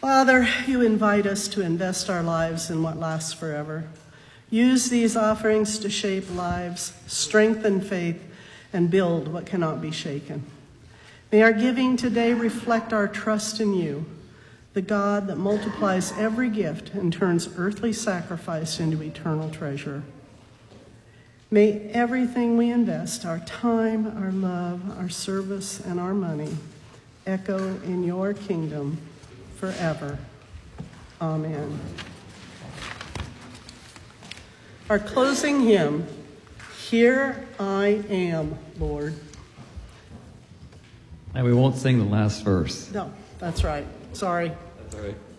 Father, you invite us to invest our lives in what lasts forever. Use these offerings to shape lives, strengthen faith, and build what cannot be shaken. May our giving today reflect our trust in you, the God that multiplies every gift and turns earthly sacrifice into eternal treasure. May everything we invest, our time, our love, our service, and our money, echo in your kingdom forever. Amen. Our closing hymn, Here I Am, Lord. And we won't sing the last verse. No, that's right. Sorry. That's all right.